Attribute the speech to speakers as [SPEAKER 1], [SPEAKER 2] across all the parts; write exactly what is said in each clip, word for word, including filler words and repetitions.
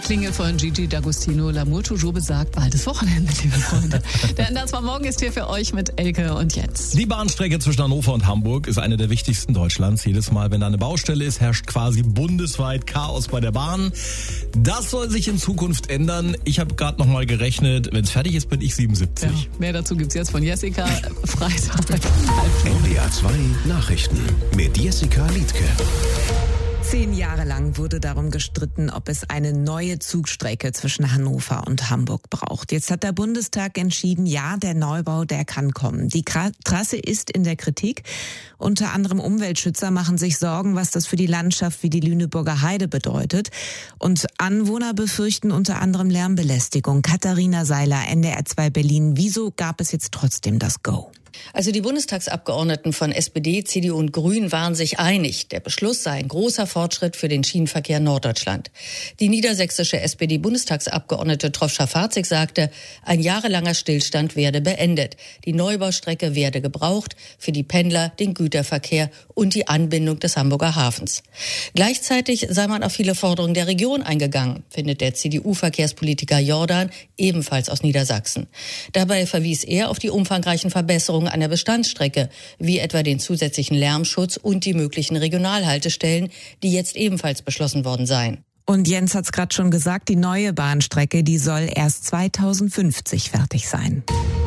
[SPEAKER 1] Klingel von Gigi D'Agostino. L'amour toujours besagt, baldes Wochenende, liebe Freunde. Der N D R zwei Morgen ist hier für euch mit Elke und Jens.
[SPEAKER 2] Die Bahnstrecke zwischen Hannover und Hamburg ist eine der wichtigsten Deutschlands. Jedes Mal, wenn da eine Baustelle ist, herrscht quasi bundesweit Chaos bei der Bahn. Das soll sich in Zukunft ändern. Ich habe gerade noch mal gerechnet, wenn es fertig ist, bin ich siebenundsiebzig.
[SPEAKER 1] Ja, mehr dazu gibt's jetzt von Jessica. Freitag.
[SPEAKER 3] N D R zwei Nachrichten mit Jessica Liedtke.
[SPEAKER 4] Zehn Jahre lang wurde darum gestritten, ob es eine neue Zugstrecke zwischen Hannover und Hamburg braucht. Jetzt hat der Bundestag entschieden, ja, der Neubau, der kann kommen. Die Kra- Trasse ist in der Kritik. Unter anderem Umweltschützer machen sich Sorgen, was das für die Landschaft wie die Lüneburger Heide bedeutet. Und Anwohner befürchten unter anderem Lärmbelästigung. Katharina Seiler, N D R zwei Berlin. Wieso gab es jetzt trotzdem das Go?
[SPEAKER 5] Also die Bundestagsabgeordneten von S P D, C D U und Grünen waren sich einig. Der Beschluss sei ein großer Fortschritt für den Schienenverkehr in Norddeutschland. Die niedersächsische S P D-Bundestagsabgeordnete Trofscha-Farzig sagte, ein jahrelanger Stillstand werde beendet. Die Neubaustrecke werde gebraucht für die Pendler, den Güterverkehr und die Anbindung des Hamburger Hafens. Gleichzeitig sei man auf viele Forderungen der Region eingegangen, findet der C D U-Verkehrspolitiker Jordan, ebenfalls aus Niedersachsen. Dabei verwies er auf die umfangreichen Verbesserungen an der Bestandsstrecke, wie etwa den zusätzlichen Lärmschutz und die möglichen Regionalhaltestellen, die jetzt ebenfalls beschlossen worden seien.
[SPEAKER 4] Und Jens hat's gerade schon gesagt, die neue Bahnstrecke, die soll erst zweitausendfünfzig fertig sein.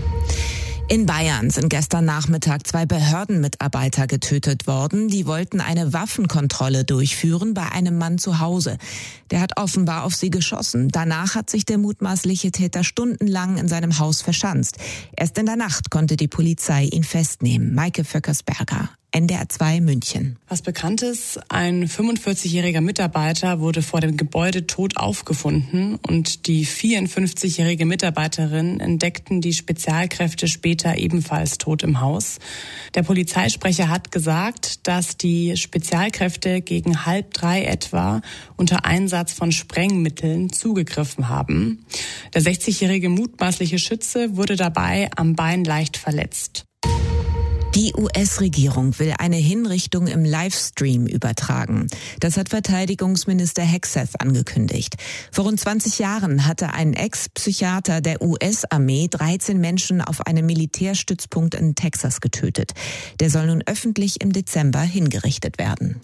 [SPEAKER 4] In Bayern sind gestern Nachmittag zwei Behördenmitarbeiter getötet worden. Die wollten eine Waffenkontrolle durchführen bei einem Mann zu Hause. Der hat offenbar auf sie geschossen. Danach hat sich der mutmaßliche Täter stundenlang in seinem Haus verschanzt. Erst in der Nacht konnte die Polizei ihn festnehmen. Maike Vöckersberger, N D R zwei München.
[SPEAKER 6] Was bekannt ist, ein fünfundvierzigjähriger Mitarbeiter wurde vor dem Gebäude tot aufgefunden und die vierundfünfzigjährige Mitarbeiterin entdeckten die Spezialkräfte später ebenfalls tot im Haus. Der Polizeisprecher hat gesagt, dass die Spezialkräfte gegen halb drei etwa unter Einsatz von Sprengmitteln zugegriffen haben. Der sechzigjährige mutmaßliche Schütze wurde dabei am Bein leicht verletzt.
[SPEAKER 4] Die U S-Regierung will eine Hinrichtung im Livestream übertragen. Das hat Verteidigungsminister Hegseth angekündigt. Vor rund zwanzig Jahren hatte ein Ex-Psychiater der U S-Armee dreizehn Menschen auf einem Militärstützpunkt in Texas getötet. Der soll nun öffentlich im Dezember hingerichtet werden.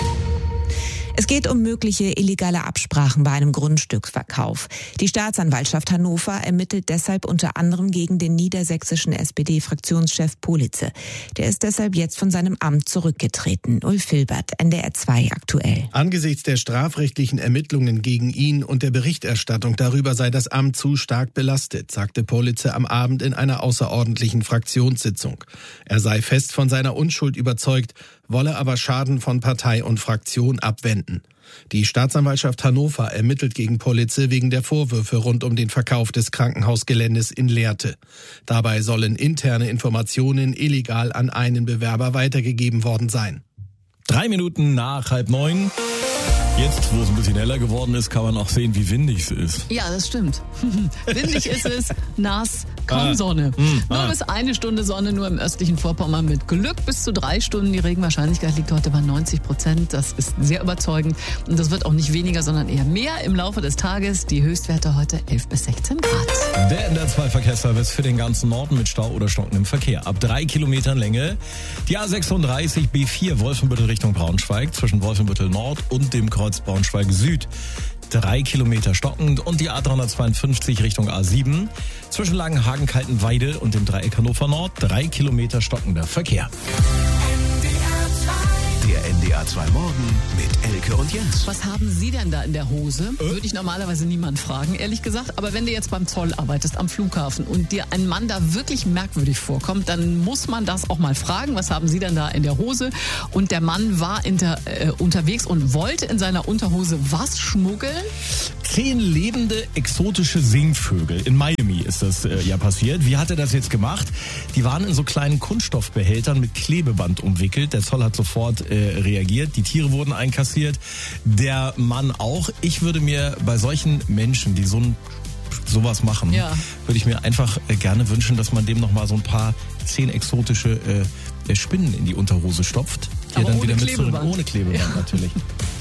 [SPEAKER 4] Es geht um mögliche illegale Absprachen bei einem Grundstücksverkauf. Die Staatsanwaltschaft Hannover ermittelt deshalb unter anderem gegen den niedersächsischen S P D-Fraktionschef Politze. Der ist deshalb jetzt von seinem Amt zurückgetreten. Ulf Filbert, N D R zwei aktuell.
[SPEAKER 7] Angesichts der strafrechtlichen Ermittlungen gegen ihn und der Berichterstattung darüber sei das Amt zu stark belastet, sagte Politze am Abend in einer außerordentlichen Fraktionssitzung. Er sei fest von seiner Unschuld überzeugt, wolle aber Schaden von Partei und Fraktion abwenden. Die Staatsanwaltschaft Hannover ermittelt gegen Politze wegen der Vorwürfe rund um den Verkauf des Krankenhausgeländes in Lehrte. Dabei sollen interne Informationen illegal an einen Bewerber weitergegeben worden sein.
[SPEAKER 2] Drei Minuten nach halb neun. Jetzt, wo es ein bisschen heller geworden ist, kann man auch sehen, wie windig es ist.
[SPEAKER 1] Ja, das stimmt. Windig ist es, nass, kaum
[SPEAKER 2] Ah.
[SPEAKER 1] Sonne.
[SPEAKER 2] Mm,
[SPEAKER 1] Nur
[SPEAKER 2] ah.
[SPEAKER 1] bis eine Stunde Sonne, nur im östlichen Vorpommern mit Glück bis zu drei Stunden. Die Regenwahrscheinlichkeit liegt heute bei neunzig Prozent. Das ist sehr überzeugend. Und das wird auch nicht weniger, sondern eher mehr im Laufe des Tages. Die Höchstwerte heute elf bis sechzehn Grad.
[SPEAKER 2] Der N D R zwei Verkehrsservice für den ganzen Norden mit Stau oder stockendem Verkehr. Ab drei Kilometern Länge. Die A sechsunddreißig B vier Wolfenbüttel Richtung Braunschweig zwischen Wolfenbüttel Nord und dem Kreuz Braunschweig Süd. Drei Kilometer stockend und die A dreihundertzweiundfünfzig Richtung A sieben zwischen Langenhagen-Kaltenweide und dem Dreieck Hannover Nord. Drei Kilometer stockender Verkehr.
[SPEAKER 3] Der N D R zwei Morgen mit Elke und Jens.
[SPEAKER 1] Was haben Sie denn da in der Hose? Äh? Würde ich normalerweise niemand fragen, ehrlich gesagt. Aber wenn du jetzt beim Zoll arbeitest, am Flughafen und dir ein Mann da wirklich merkwürdig vorkommt, dann muss man das auch mal fragen. Was haben Sie denn da in der Hose? Und der Mann war inter, äh, unterwegs und wollte in seiner Unterhose was schmuggeln?
[SPEAKER 2] Zehn lebende exotische Singvögel. In Miami ist das äh, ja passiert. Wie hat er das jetzt gemacht? Die waren in so kleinen Kunststoffbehältern mit Klebeband umwickelt. Der Zoll hat sofort äh, reagiert. Die Tiere wurden einkassiert. Der Mann auch. Ich würde mir bei solchen Menschen, die so ein sowas machen,
[SPEAKER 1] ja.
[SPEAKER 2] würde ich mir einfach äh, gerne wünschen, dass man dem nochmal so ein paar zehn exotische äh, Spinnen in die Unterhose stopft, die
[SPEAKER 1] Aber
[SPEAKER 2] er dann
[SPEAKER 1] ohne
[SPEAKER 2] wieder mit zurück,
[SPEAKER 1] Klebeband.
[SPEAKER 2] ohne Klebeband
[SPEAKER 1] Ja.
[SPEAKER 2] natürlich.